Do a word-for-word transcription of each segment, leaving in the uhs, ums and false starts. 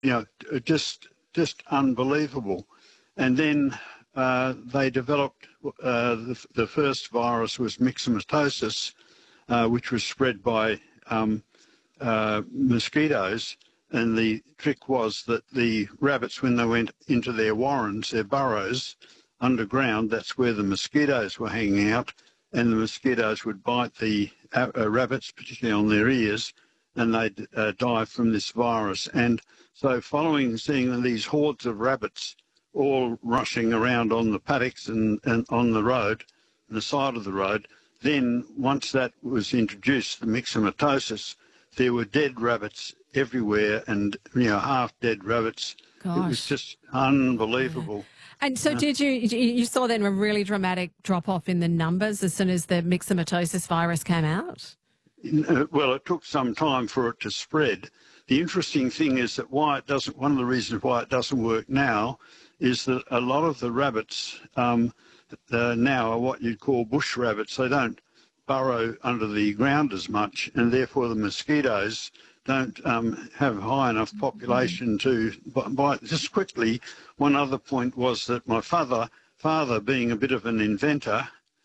you know, just just unbelievable. And then uh, they developed uh, the, the first virus was myxomatosis, uh, which was spread by um, uh, mosquitoes. And the trick was that the rabbits, when they went into their warrens, their burrows underground, that's where the mosquitoes were hanging out, and the mosquitoes would bite the uh, uh, rabbits, particularly on their ears, and they'd uh, die from this virus. And so following seeing these hordes of rabbits all rushing around on the paddocks and, and on the road, the side of the road, then once that was introduced, the myxomatosis, there were dead rabbits everywhere, and, you know, half-dead rabbits. Gosh. It was just unbelievable. And so did you, you saw then a really dramatic drop-off in the numbers as soon as the myxomatosis virus came out? Well, it took some time for it to spread. The interesting thing is that why it doesn't, one of the reasons why it doesn't work now is that a lot of the rabbits um, uh, now are what you'd call bush rabbits. They don't burrow under the ground as much, and therefore the mosquitoes don't um, have high enough population to bite. Just quickly, one other point was that my father, father being a bit of an inventor,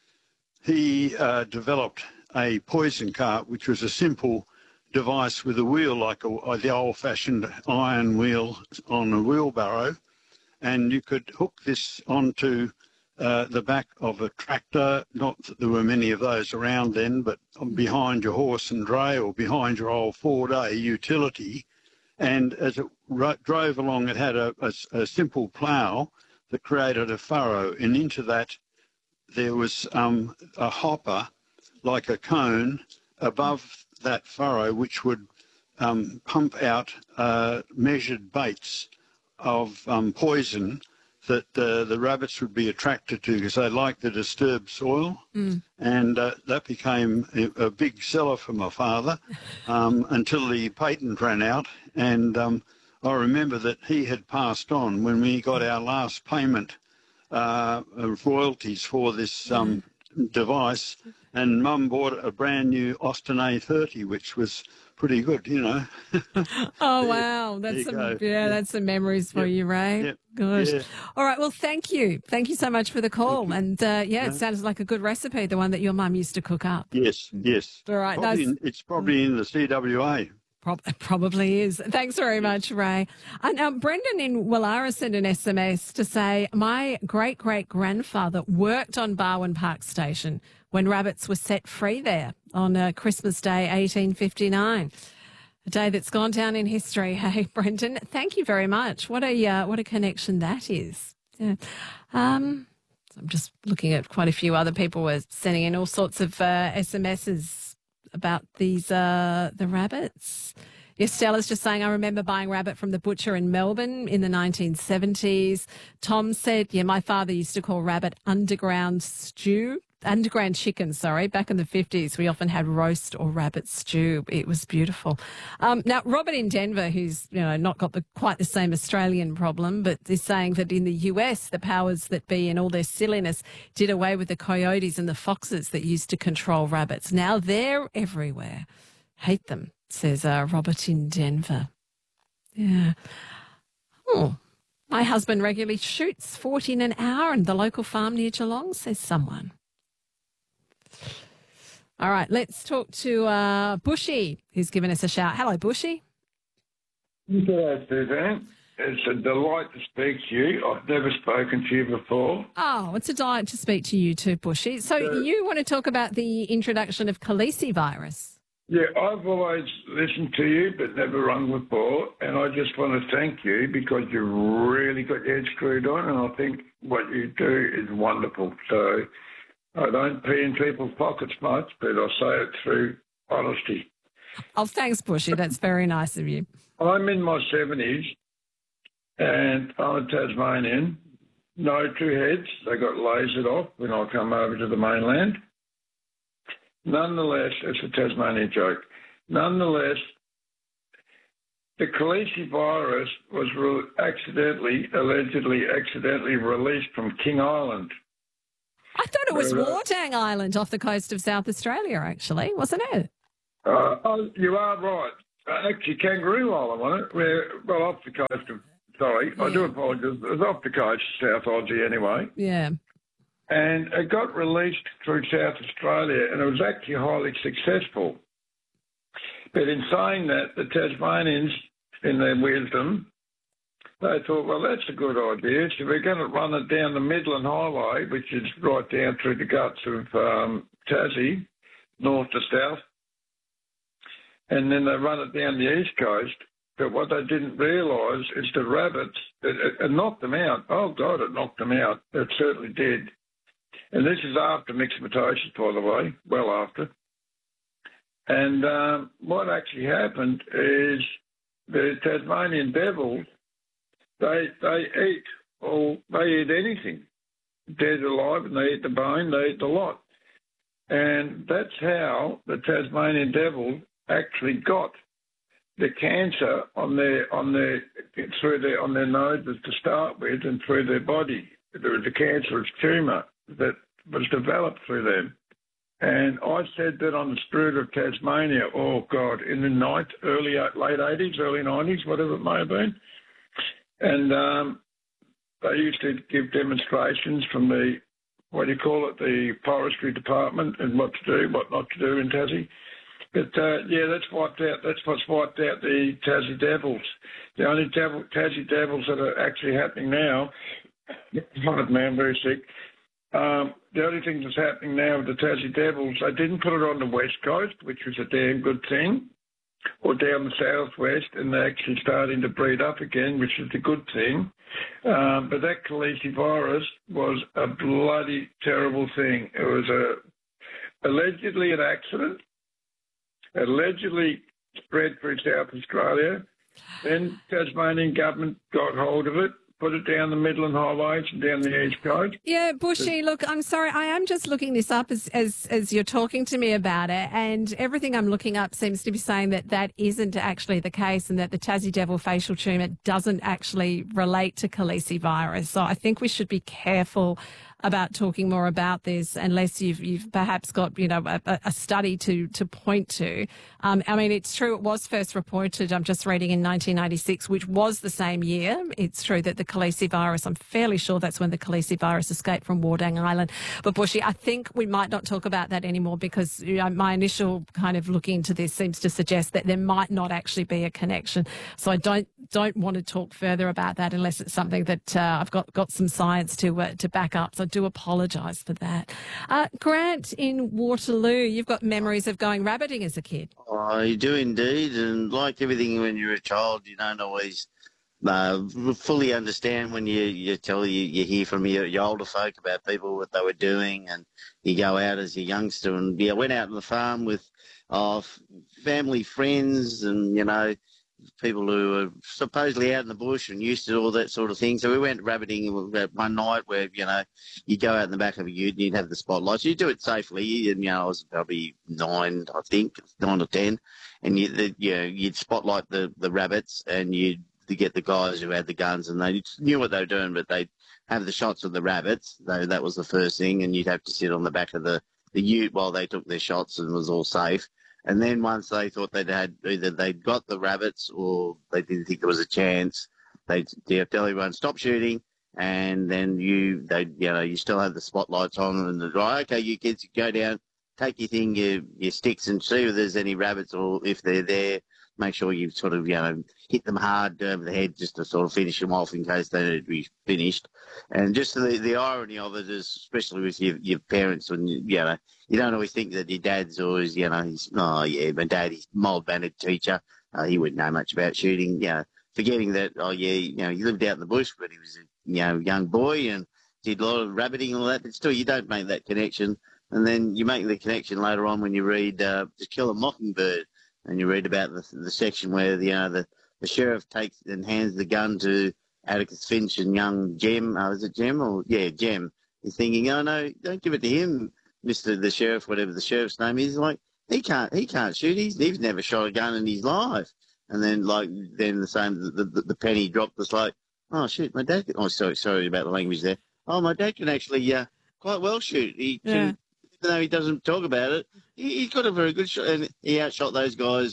he uh, developed a poison cart, which was a simple device with a wheel like a, the old-fashioned iron wheel on a wheelbarrow, and you could hook this onto uh, the back of a tractor. Not that there were many of those around then, but behind your horse and dray or behind your old four-day utility. And as it ro- drove along, it had a, a, a simple plough that created a furrow, and into that there was um, a hopper, like a cone, above that furrow, which would um, pump out uh, measured baits of um, poison that uh, the rabbits would be attracted to because they like the disturbed soil. Mm. And uh, that became a, a big seller for my father um, until the patent ran out. And um, I remember that he had passed on when we got our last payment uh, of royalties for this um, mm. device, and Mum bought a brand new Austin A thirty, which was pretty good, you know. Oh, wow. That's some, yeah, yeah, that's some memories for yep. you, Ray. Yep. Gosh. Yeah. All right. Well, thank you. Thank you so much for the call. And, uh, yeah, yeah, it sounds like a good recipe, the one that your mum used to cook up. Yes, yes. All right. Probably in, it's probably in the C W A. Prob- probably is. Thanks very much, Ray. And um, Brendan in Wallara sent an S M S to say, my great-great-grandfather worked on Barwon Park Station when rabbits were set free there on uh, Christmas Day, eighteen fifty-nine. A day that's gone down in history. Hey, Brendan, thank you very much. What a uh, what a connection that is. Yeah. Um, I'm just looking at quite a few other people were sending in all sorts of uh, S M Ses about these uh, the rabbits. Yes, Stella's just saying, I remember buying rabbit from the butcher in Melbourne in the nineteen seventies. Tom said, yeah, my father used to call rabbit underground stew. Underground chicken, sorry. Back in the fifties, we often had roast or rabbit stew. It was beautiful. Um, now, Robert in Denver, who's, you know, not got the quite the same Australian problem, but is saying that in the U S, the powers that be in all their silliness did away with the coyotes and the foxes that used to control rabbits. Now they're everywhere. Hate them, says uh, Robert in Denver. Yeah. Oh, my husband regularly shoots fourteen an hour in the local farm near Geelong, says someone. All right, let's talk to uh, Bushy, who's given us a shout. Hello, Bushy. Hello, Suzanne. It's a delight to speak to you. I've never spoken to you before. Oh, it's a delight to speak to you too, Bushy. So uh, you want to talk about the introduction of calicivirus? Yeah, I've always listened to you but never rung before, and I just want to thank you because you've really got your head screwed on, and I think what you do is wonderful. So I don't pee in people's pockets much, but I say it through honesty. Oh, thanks, Bushy. That's very nice of you. I'm in my seventies, and I'm a Tasmanian. No two heads. They got lasered off when I come over to the mainland. Nonetheless, it's a Tasmanian joke. Nonetheless, the calicivirus was re- accidentally, allegedly accidentally released from King Island. I thought it was Wartang Island off the coast of South Australia, actually, wasn't it? Uh, oh, you are right. actually Kangaroo Island, wasn't it? We're, well, off the coast of, sorry, Yeah. I do apologise, it was off the coast, South Aussie anyway. Yeah. And it got released through South Australia, and it was actually highly successful. But in saying that, the Tasmanians, in their wisdom, they thought, well, that's a good idea. So we're going to run it down the Midland Highway, which is right down through the guts of um, Tassie, north to south. And then they run it down the east coast. But what they didn't realise is the rabbits, it, it, it knocked them out. Oh, God, it knocked them out. It certainly did. And this is after mixed mutations, by the way, well after. And um, what actually happened is the Tasmanian devils, they they eat or they eat anything, dead or alive, and they eat the bone, they eat the lot. And that's how the Tasmanian devils actually got the cancer on their on their through their on their noses to start with, and through their body. There was a cancerous tumour that was developed through them. And I said that on the Spirit of Tasmania, oh God, in the night, early, late eighties, early nineties, whatever it may have been. And um, they used to give demonstrations from the, what do you call it, the forestry department, and what to do, what not to do in Tassie. But uh, yeah, that's wiped out. That's what's wiped out the Tassie Devils. The only devil, Tassie Devils that are actually happening now. Pardon me, I'm very sick. Um, the only thing that's happening now with the Tassie Devils, they didn't put it on the west coast, which was a damn good thing, or down the southwest, and they're actually starting to breed up again, which is a good thing. Um, but that calicivirus was a bloody terrible thing. It was a allegedly an accident, allegedly spread through South Australia. Then Tasmanian government got hold of it, put it down the Midland highways and down the east coast. Yeah, Bushy, look, I'm sorry, I am just looking this up as, as as you're talking to me about it, and everything I'm looking up seems to be saying that that isn't actually the case, and that the Tassie Devil facial tumour doesn't actually relate to calicivirus. So I think we should be careful about talking more about this, unless you've you've perhaps got, you know, a, a study to to point to. Um, I mean, it's true it was first reported, I'm just reading, in nineteen ninety-six, which was the same year. It's true that the calicivirus, I'm fairly sure that's when the calicivirus escaped from Wardang Island. But Bushy, I think we might not talk about that anymore, because, you know, my initial kind of look into this seems to suggest that there might not actually be a connection. So I don't don't want to talk further about that unless it's something that uh, I've got, got some science to uh, to back up. So I do apologise for that. Uh, Grant in Waterloo, you've got memories of going rabbiting as a kid. I do indeed, and like everything when you're a child, you don't always uh, fully understand when you, you tell you, you hear from your, your older folk about people, what they were doing, and you go out as a youngster. And yeah, I went out on the farm with uh, family, friends, and, you know, people who were supposedly out in the bush and used to all that sort of thing. So we went rabbiting one night where, you know, you go out in the back of a ute and you'd have the spotlights. You do it safely. And, you know, I was probably nine, I think, nine or ten. And, you, the, you know, you'd spotlight the, the rabbits, and you'd get the guys who had the guns, and they knew what they were doing, but they'd have the shots of the rabbits. So that was the first thing. And you'd have to sit on the back of the, the ute while they took their shots, and it was all safe. And then once they thought they'd had, either they'd got the rabbits or they didn't think there was a chance, they'd tell everyone, stop shooting. And then you, they, you know, you still have the spotlights on, and they're right, okay, you kids, go down, take your thing, your, your sticks, and see if there's any rabbits, or if they're there, make sure you sort of, you know, hit them hard over the head just to sort of finish them off in case they need to be finished. And just the, the irony of it is, especially with your, your parents, when, you, you know, you don't always think that your dad's always, you know, he's, oh, yeah, my dad, he's mild-mannered teacher. Uh, he wouldn't know much about shooting, you know, forgetting that, oh, yeah, you know, he lived out in the bush, but he was a, you know, young boy and did a lot of rabbiting and all that, but still you don't make that connection. And then you make the connection later on when you read uh, To Kill a Mockingbird, and you read about the, the section where, you know, the, the sheriff takes and hands the gun to Atticus Finch and young Jem. Oh, is it Jem? Or, yeah, Jem. He's thinking, oh, no, don't give it to him, Mister the Sheriff, whatever the sheriff's name is. Like, he can't he can't shoot. He's, he's never shot a gun in his life. And then, like, then the same, the, the, the penny dropped. It's like, oh, shoot, my dad can, oh, sorry, sorry about the language there. Oh, my dad can actually uh, quite well shoot. He can, Yeah. even though he doesn't talk about it, he, he's got a very good shot, and he outshot those guys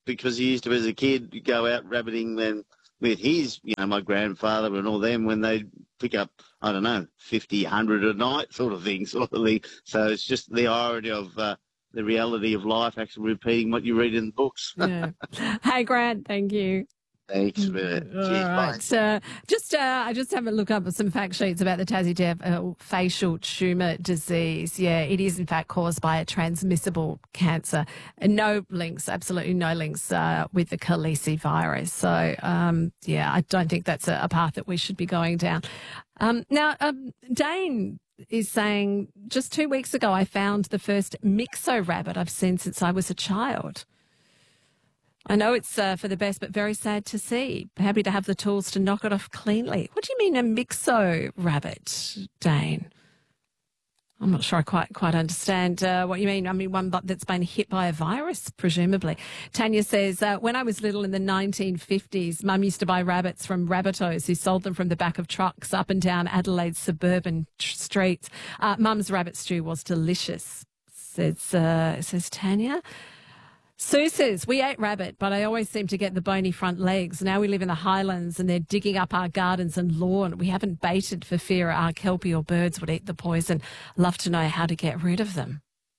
because he used to, as a kid, go out rabbiting then with his, you know, my grandfather and all them when they pick up, I don't know, fifty, one hundred a night sort of thing, sort of thing. So it's just the irony of uh, the reality of life actually repeating what you read in the books. Yeah. Hey, Grant, thank you. Thanks for it. All Cheers, right. bye. Uh, just, uh, I just have a look up some fact sheets about the Tassie Deaf uh, facial tumour disease. Yeah, it is in fact caused by a transmissible cancer. And no links, absolutely no links uh, with the Khaleesi virus. So, um, yeah, I don't think that's a, a path that we should be going down. Um, now, um, Dane is saying, just two weeks ago I found the first Mixo rabbit I've seen since I was a child. I know it's uh, for the best, but very sad to see. Happy to have the tools to knock it off cleanly. What do you mean a Mixo rabbit, Dane? I'm not sure I quite quite understand uh, what you mean. I mean, one that's been hit by a virus, presumably. Tanya says, uh, when I was little in the nineteen fifties, Mum used to buy rabbits from rabbitohs who sold them from the back of trucks up and down Adelaide's suburban tr- streets. Uh, Mum's rabbit stew was delicious, says, uh, says Tanya. Sue says, we ate rabbit, but I always seem to get the bony front legs. Now we live in the Highlands and they're digging up our gardens and lawn. We haven't baited for fear our kelpie or birds would eat the poison. Love to know how to get rid of them.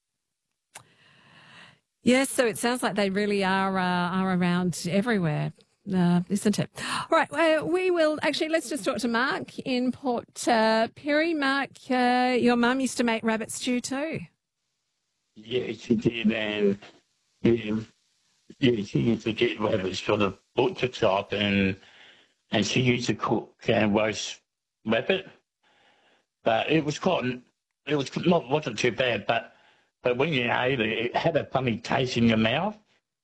Yes, so it sounds like they really are uh, are around everywhere, uh, isn't it? All right, well, we will actually, let's just talk to Mark in Port uh, Perry. Mark, uh, your mum used to make rabbit stew too. Yeah, she did, and yeah, yeah, she used to get rabbits for the butcher shop, and and she used to cook and roast rabbit. But it was quite, it was not wasn't too bad, but but when you ate it, it had a funny taste in your mouth.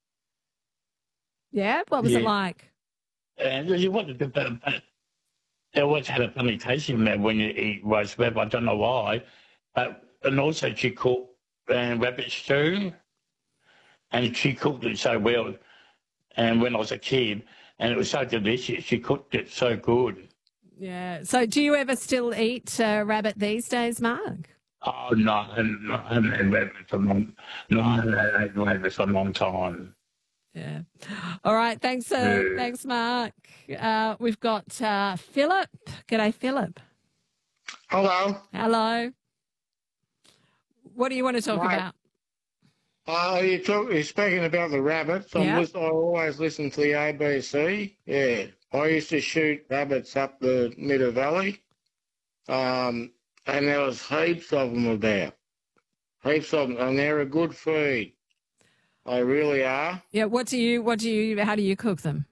Yeah, what was Yeah. it like? And you wanted to, but, but it always had a funny taste in your mouth when you eat roast rabbit. I don't know why, but and also she cooked uh, rabbit stew. And she cooked it so well, and when I was a kid, and it was so delicious. She cooked it so good. Yeah. So do you ever still eat uh, rabbit these days, Mark? Oh, no, I haven't I haven't had rabbit for a long, no, I haven't had rabbit for a long time. Yeah. All right. Thanks, uh, Yeah. thanks, Mark. Uh, we've got uh, Philip. G'day, Philip. Hello. Hello. What do you want to talk Right. about? Uh, you talk, you're speaking about the rabbits. I'm Yeah. lis- I always listen to the A B C. Yeah. I used to shoot rabbits up the Middle Valley. Um, and there was heaps of them about. Heaps of them. And they're a good feed. They really are. Yeah. What do you? What do you? How do you cook them?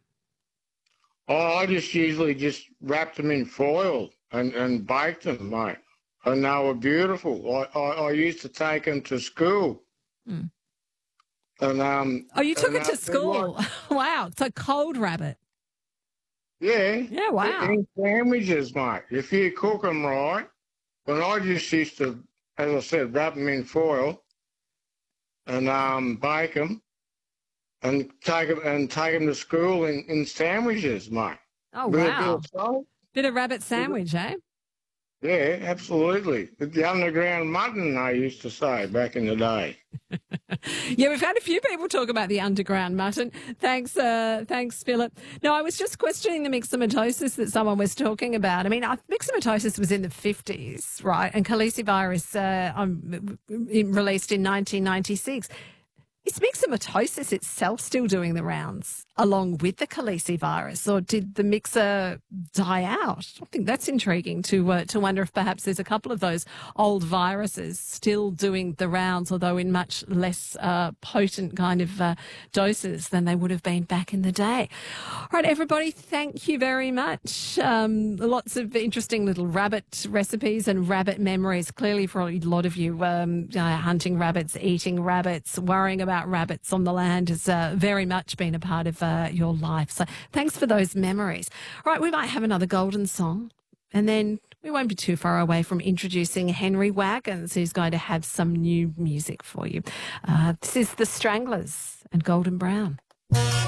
Oh, I just usually just wrapped them in foil and, and baked them, mate. And they were beautiful. I, I, I used to take them to school. Hmm. And um. Oh, you took and it to they- they school. like- Wow. It's a cold rabbit. Yeah. Yeah. Wow. In sandwiches, mate. If you cook them right, but I just used to, as I said, wrap them in foil and um, bake them and take them and take them to school in, in sandwiches, mate. Oh, With a bit wow. of salt. Bit of rabbit sandwich, eh? Yeah, absolutely. The underground mutton, I used to say back in the day. Yeah, we've had a few people talk about the underground mutton. Thanks, uh, thanks, Philip. No, I was just questioning the myxomatosis that someone was talking about. I mean, I- myxomatosis was in the fifties, right? And Khaleesi virus uh, um, released in nineteen ninety-six. Is myxomatosis itself still doing the rounds along with the Khaleesi virus, or did the mixer die out? I think that's intriguing to uh, to wonder if perhaps there's a couple of those old viruses still doing the rounds, although in much less uh, potent kind of uh, doses than they would have been back in the day. All right, everybody, thank you very much. Um, lots of interesting little rabbit recipes and rabbit memories. Clearly, for a lot of you, um, uh, hunting rabbits, eating rabbits, worrying about rabbits on the land has uh, very much been a part of uh, your life. So thanks for those memories. All right, we might have another golden song, and then we won't be too far away from introducing Henry Wagons, who's going to have some new music for you. Uh, this is The Stranglers and Golden Brown.